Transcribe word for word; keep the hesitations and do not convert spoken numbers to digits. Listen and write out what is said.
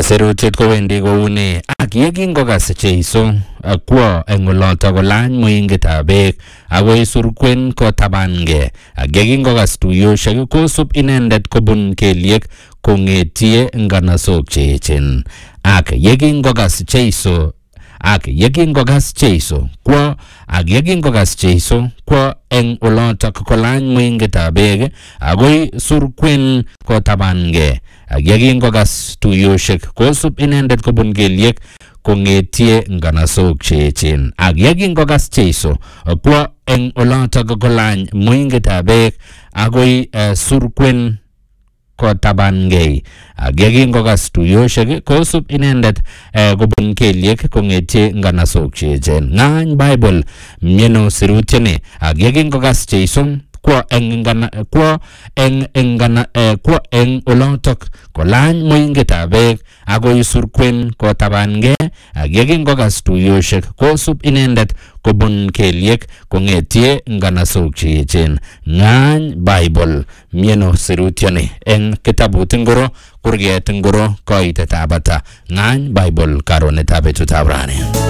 serutiet kowendi kouni ak yekingokas Jeiso kwo eng oloto kolany moingetab beek agoi surkwen kotabange ak yekingokas tuyoshek kosub inendet kobun kelyek kongetie nganasok cheechen ak yekingokas Jeiso ak yekingokas Jeiso kwo ak yekingokas Jeiso kwo eng oloto kolany moingetab beek agoi surkwen kotabange ak yekingokas tuyoshek kosub inendet kobun kelyek kongetie nganasok cheechen ak yekingokas Jeiso kwo eng oloto kolany moingetab beek agoi uh, surkwen kotabange ak yekingokas tuyoshek kosub inendet uh, kobun kelyek kongetie nganasok cheechen. Ng'any Bible mieno sirutieni ak yekingokas Jeiso kwo eng ngana kwo eng ngana eh, kwo eng olotok kolany moingetab beek agoi surkwen kotabange ak yekingokas tuyoshek kosub inendet kobun kelyek kongetie nganasok cheechen. Ng'any Bible mieno sirutieni eng kitabut ngoro kurget ngoro koitetab ata. Ng'any Bible karonetab betutab rani.